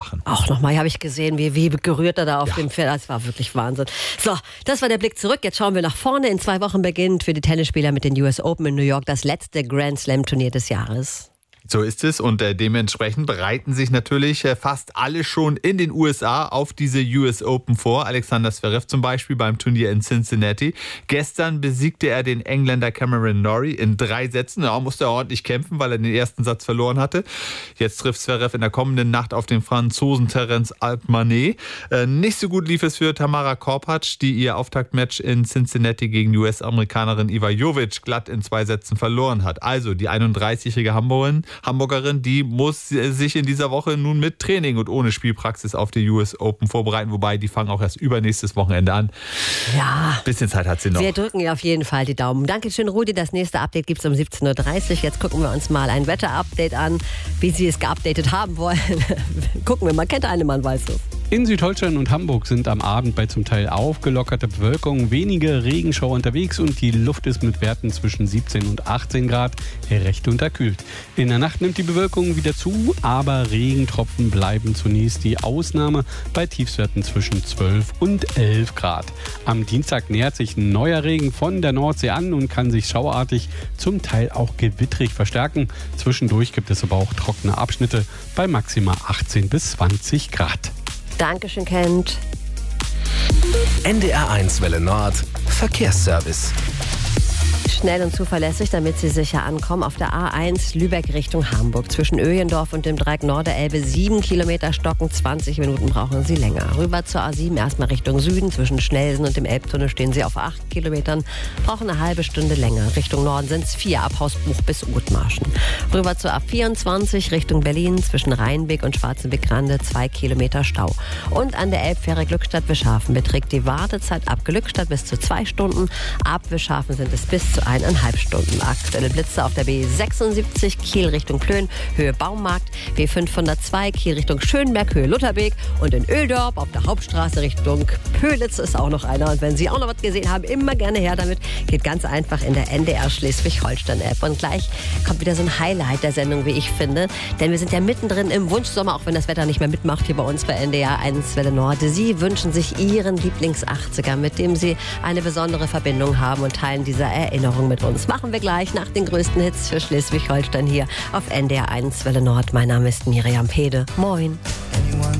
machen. Auch nochmal, habe ich gesehen, wie gerührt er da auf dem Pferd. Das war wirklich Wahnsinn. So, das war der Blick zurück. Jetzt schauen wir nach vorne. In 2 Wochen beginnt für die Tennisspieler mit den US Open in New York das letzte Grand Slam Turnier des Jahres. So ist es und dementsprechend bereiten sich natürlich fast alle schon in den USA auf diese US Open vor. Alexander Zverev zum Beispiel beim Turnier in Cincinnati. Gestern besiegte er den Engländer Cameron Norrie in 3 Sätzen. Ja, musste er ordentlich kämpfen, weil er den ersten Satz verloren hatte. Jetzt trifft Zverev in der kommenden Nacht auf den Franzosen Terence Alpmanet. Nicht so gut lief es für Tamara Korpatsch, die ihr Auftaktmatch in Cincinnati gegen die US-Amerikanerin Iva Jovic glatt in 2 Sätzen verloren hat. Also die 31-jährige Hamburgerin, die muss sich in dieser Woche nun mit Training und ohne Spielpraxis auf die US Open vorbereiten, wobei die fangen auch erst übernächstes Wochenende an. Ja. Bisschen Zeit hat sie noch. Wir drücken ihr auf jeden Fall die Daumen. Dankeschön, Rudi. Das nächste Update gibt es um 17.30 Uhr. Jetzt gucken wir uns mal ein Wetter-Update an, wie Sie es geupdatet haben wollen. Gucken wir mal, kennt eine, man weiß es. In Südholstein und Hamburg sind am Abend bei zum Teil aufgelockerte Bewölkung wenige Regenschauer unterwegs und die Luft ist mit Werten zwischen 17 und 18 Grad recht unterkühlt. In der Nacht nimmt die Bewölkung wieder zu, aber Regentropfen bleiben zunächst die Ausnahme bei Tiefstwerten zwischen 12 und 11 Grad. Am Dienstag nähert sich ein neuer Regen von der Nordsee an und kann sich schauartig, zum Teil auch gewittrig verstärken. Zwischendurch gibt es aber auch trockene Abschnitte bei maximal 18 bis 20 Grad. Dankeschön, Kent. NDR1 Welle Nord, Verkehrsservice. Schnell und zuverlässig, damit Sie sicher ankommen. Auf der A1 Lübeck Richtung Hamburg. Zwischen Öhlendorf und dem Dreieck Norderelbe 7 Kilometer stocken. 20 Minuten brauchen Sie länger. Rüber zur A7 erstmal Richtung Süden. Zwischen Schnellsen und dem Elbtunnel stehen Sie auf 8 Kilometern. Brauchen eine halbe Stunde länger. Richtung Norden sind es 4 ab Hausbuch bis Othmarschen. Rüber zur A24 Richtung Berlin. Zwischen Rheinbeck und Schwarzenbeck-Grande 2 Kilometer Stau. Und an der Elbfähre Glückstadt-Wischhafen beträgt die Wartezeit ab Glückstadt bis zu 2 Stunden. Ab Wischhafen sind es bis zu 1,5 Stunden. Aktuelle Blitze auf der B76 Kiel Richtung Plön, Höhe Baumarkt, B502 Kiel Richtung Schönberg, Höhe Lutherbeek und in Öldorp auf der Hauptstraße Richtung Pölitz ist auch noch einer. Und wenn Sie auch noch was gesehen haben, immer gerne her damit. Geht ganz einfach in der NDR Schleswig-Holstein-App. Und gleich kommt wieder so ein Highlight der Sendung, wie ich finde. Denn wir sind ja mittendrin im Wunschsommer, auch wenn das Wetter nicht mehr mitmacht hier bei uns bei NDR 1 Welle Nord. Sie wünschen sich Ihren Lieblings-80er, mit dem Sie eine besondere Verbindung haben und teilen diese Erinnerung mit uns. Machen wir gleich nach den größten Hits für Schleswig-Holstein hier auf NDR 1 Welle Nord. Mein Name ist Miriam Pede. Moin.